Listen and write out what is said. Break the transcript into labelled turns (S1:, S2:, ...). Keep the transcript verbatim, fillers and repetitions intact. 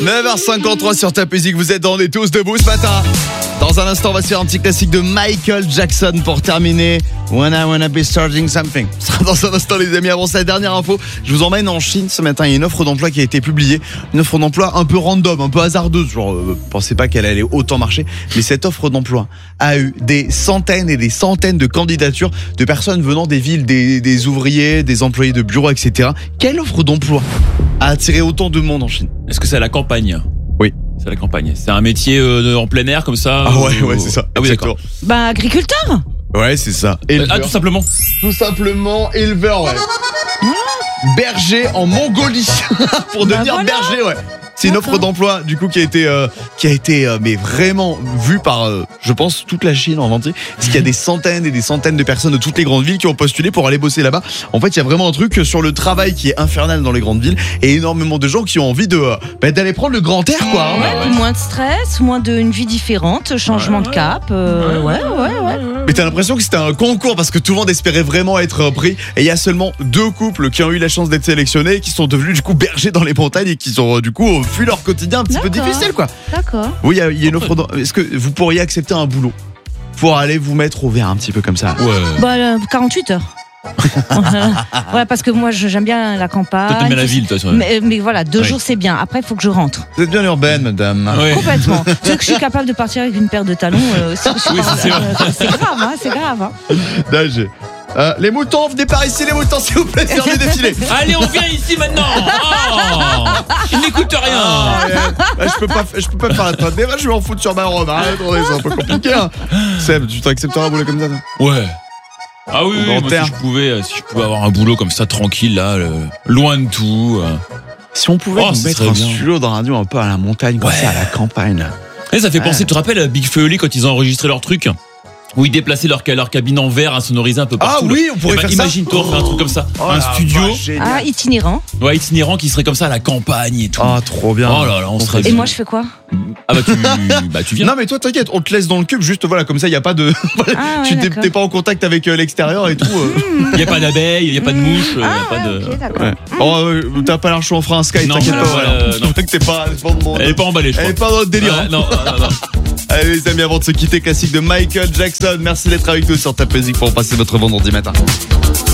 S1: neuf heures cinquante-trois sur ta musique, vous êtes dans les tous debout ce matin. Dans un instant, on va se faire un petit classique de Michael Jackson pour terminer. When I wanna be starting something. Ce sera dans un instant, les amis. Avant cette dernière info, je vous emmène en Chine ce matin. Il y a une offre d'emploi qui a été publiée. Une offre d'emploi un peu random, un peu hasardeuse. Genre, euh, pensez pas qu'elle allait autant marcher. Mais cette offre d'emploi a eu des centaines et des centaines de candidatures de personnes venant des villes, des, des ouvriers, des employés de bureau, et cetera. Quelle offre d'emploi a attiré autant de monde en Chine?
S2: Est-ce que c'est à la campagne?
S1: Oui.
S2: C'est à la campagne. C'est un métier euh, en plein air comme ça?
S1: Ah ouais,
S2: ou...
S1: ouais, c'est ça.
S2: Ah oui, d'accord.
S3: Bah, agriculteur.
S1: Ouais, c'est ça. Éleveur.
S2: Ah, tout simplement.
S1: Tout simplement, éleveur, ouais. Berger en Mongolie. Pour devenir
S3: voilà.
S1: berger, ouais. C'est une offre d'emploi, du coup, qui a été, euh, qui a été, euh, mais vraiment vue par, euh, je pense, toute la Chine en entier. Parce qu'il y a des centaines et des centaines de personnes de toutes les grandes villes qui ont postulé pour aller bosser là-bas. En fait, il y a vraiment un truc sur le travail qui est infernal dans les grandes villes et énormément de gens qui ont envie de, euh, bah, d'aller prendre le grand air, quoi. Hein.
S3: Ouais, puis moins de stress, moins d'une vie différente, changement
S2: Ouais,
S3: de
S2: ouais.
S3: cap. euh, ouais, ouais, ouais.
S1: Mais t'as l'impression que c'était un concours parce que tout le monde espérait vraiment être pris. Et il y a seulement deux couples qui ont eu la chance d'être sélectionnés, qui sont devenus du coup bergers dans les montagnes et qui ont du coup fui leur quotidien un petit peu
S3: D'accord.
S1: difficile, quoi.
S3: D'accord.
S1: Oui, il y a, il y a une offre. d'em- Est-ce que vous pourriez accepter un boulot pour aller vous mettre au vert un petit peu comme ça?
S2: Ouais.
S3: Bah, euh, quarante-huit heures. Ouais, parce que moi, je- j'aime bien la campagne.
S2: Toi, t'aimes bien la ville, toi. toi.
S3: Mais, mais voilà, deux
S2: Oui.
S3: jours c'est bien. Après, il faut que je rentre.
S1: Vous êtes bien urbaine, madame.
S2: Ouais.
S3: Complètement. Tu sais que je suis capable de partir avec une paire de talons. euh, c'est
S2: Oui, ça, c'est vrai.
S3: euh, c'est grave, hein, c'est grave. Hein.
S1: Dage. Euh, les moutons, venez par ici, les moutons, s'il vous plaît, faire du défilé.
S2: Allez, on vient ici maintenant. Oh, il n'écoute rien.
S1: Ah, ouais. Ah, je peux pas, je peux pas faire la traite des vaches, je vais en foutre sur ma robe. Ah, attendez, c'est un peu compliqué. Hein. Seb, tu t'accepteras un boulot comme ça, toi?
S2: Ouais. Ah oui, oui,
S1: Grand
S2: moi,
S1: air.
S2: si je pouvais, euh, si je pouvais avoir un boulot comme ça tranquille là, le- loin de tout. euh.
S1: Si on pouvait
S2: Oh,
S1: nous
S2: ce
S1: mettre
S2: serait
S1: un
S2: bien.
S1: studio de radio un peu à la montagne, comme
S2: Ouais.
S1: ça, à la campagne.
S2: Et ça fait
S1: Ouais.
S2: penser, tu te rappelles Big Feu et Oli quand ils ont enregistré leur truc où ils déplaçaient leur, leur cabine en verre insonorisée un peu partout.
S1: Ah oui,
S2: là.
S1: on pourrait
S2: Eh ben,
S1: faire ça.
S2: Imagine-toi faire un truc comme ça,
S1: Oh
S2: un
S1: la
S2: studio,
S1: vache, génial.
S3: Ah, itinérant.
S2: ouais, itinérant qui serait comme ça à la campagne et tout.
S1: Ah, trop bien.
S2: Oh là là, on serait
S3: Et
S2: bien.
S3: moi, je fais quoi?
S2: Ah bah tu, bah tu viens.
S1: Non mais toi t'inquiète, on te laisse dans le cube juste voilà comme ça il y a pas de voilà,
S3: Ah, ouais,
S1: tu t'es,
S3: d'accord.
S1: t'es pas en contact avec euh, l'extérieur et tout. euh.
S2: Il y a pas d'abeilles, il y a pas de mouches, il y a
S3: Ah,
S2: pas
S3: ouais,
S2: de.
S3: ok, d'accord.
S1: Ouais. Oh euh, t'as pas l'argent, on fera un Skype,
S2: Non,
S1: t'inquiète
S2: voilà,
S1: pas.
S2: voilà,
S1: Voilà.
S2: euh,
S1: Je
S2: non.
S1: vois que t'es pas, t'es pas dans-
S2: Elle est pas emballée, je
S1: Elle
S2: crois.
S1: est pas dans le délire.
S2: Ouais,
S1: hein.
S2: non, non, non.
S1: Allez les amis, avant de se quitter, classique de Michael Jackson. Merci d'être avec nous sur ta musique pour passer votre vendredi matin.